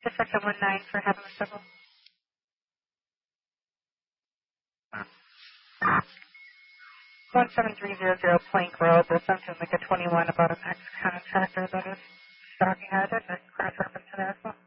Just section 19 for having a civil. 17300 Plank Road. There's something like a 21 about an ex-contractor that is stalking at it. There's cross-reference to that as well.